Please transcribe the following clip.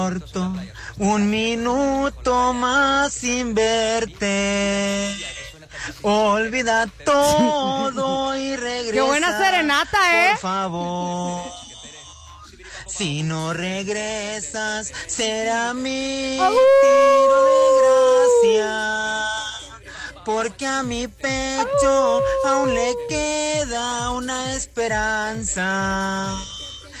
Un minuto más sin verte. Olvida todo y regresa. ¡Qué buena serenata, por favor! Si no regresas, será mi tiro de gracia. Porque a mi pecho aún le queda una esperanza.